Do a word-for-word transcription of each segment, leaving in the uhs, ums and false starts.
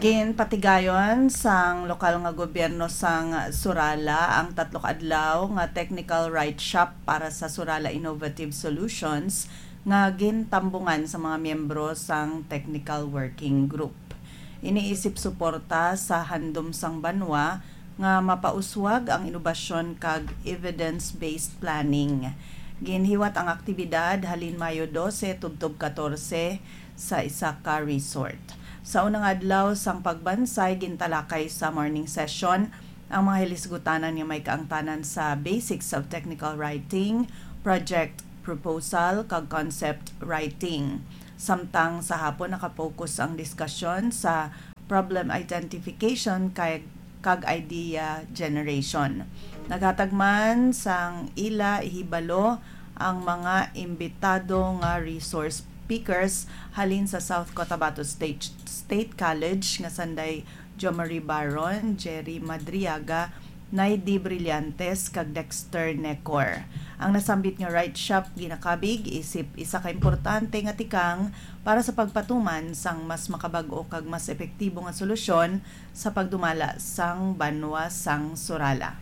Gin patigayon sang lokal nga gobyerno sang Surala ang tatlo ka adlaw nga technical write shop para sa Surala Innovative Solutions nga gintambungan sa mga miyembro sang Technical Working Group. Iniisip suporta sa handom sang banwa nga mapauswag ang inobasyon kag evidence-based planning. Ginhiwat ang aktibidad halin Mayo dose tubtob katorse sa isa ka resort. Sa unang adlaw sang pagbansay gintalakay sa morning session ang mga hilisgutanan nga may kaangtanan sa basics of technical writing, project proposal kag concept writing. Samtang sa hapon nakapokus ang diskusyon sa problem identification kag kag idea generation. Naghatagman sang ila ihibalo ang mga imbitado nga resource speakers halin sa South Cotabato State State College nga sanday Jo Marie Baron, Jerry Madriaga, Naidi Brillantes kag Dexter Necor. Ang nasambit nga write shop ginakabig isip isa ka importante nga tikang para sa pagpatuman sang mas makabag-o kag mas epektibo nga solusyon sa pagdumala sang banwa sang Surala.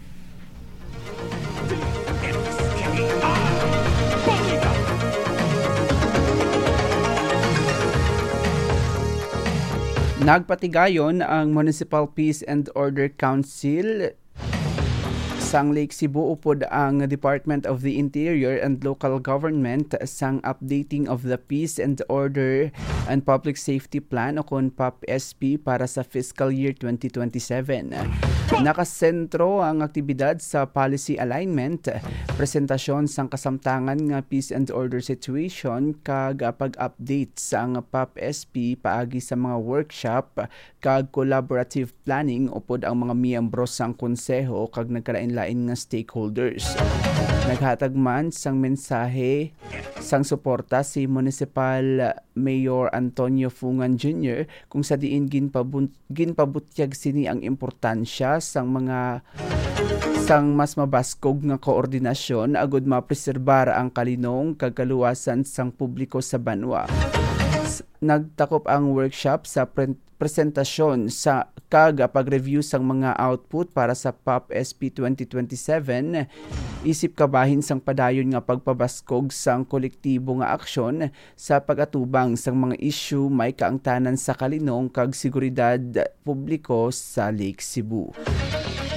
Nagpatigayon ang Municipal Peace and Order Council sang Lake Cebu upod ang Department of the Interior and Local Government sang updating of the Peace and Order and Public Safety Plan o kon P U P S P para sa fiscal year twenty twenty-seven. Nakasentro ang aktibidad sa policy alignment, presentasyon sang kasamtangan nga peace and order situation kag pag-update sang P U P S P paagi sa mga workshop kag collaborative planning upod ang mga miyembro sang konseho kag nagkalain-lain nga stakeholders. Naghatag man sang mensahe sang suporta si Municipal Mayor Antonio Fungan Junior kung sa diin ginpabun- ginpabutyag sini ang importansya sang mga sang mas mabaskog nga koordinasyon agud mapreserbar ang kalinong kag kaluwasan sang publiko sa banwa. Nagtakop ang workshop sa pre- presentasyon sa kag pag-review sang mga output para sa P U P S P twenty twenty-seven, isip kabahin sang padayon nga pagpabaskog sang kolektibo nga aksyon sa pag-atubang sang mga issue may kaangtanan sa kalinong kag seguridad publiko sa Lake Cebu.